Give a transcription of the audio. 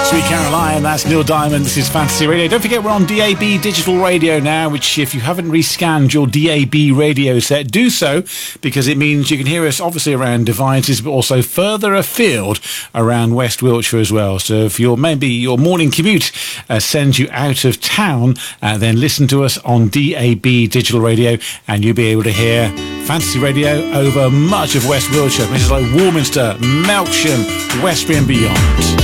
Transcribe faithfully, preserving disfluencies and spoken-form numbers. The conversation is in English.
Sweet Caroline, that's Neil Diamond. This is Fantasy Radio. Don't forget we're on D A B digital radio now, which if you haven't rescanned your D A B radio set, do so, because it means you can hear us obviously around Devizes, but also further afield around West Wiltshire as well. So if your maybe your morning commute uh, sends you out of town, uh, then listen to us on D A B digital radio and you'll be able to hear Fantasy Radio over much of West Wiltshire, places like Warminster, Melksham, Westbury and beyond.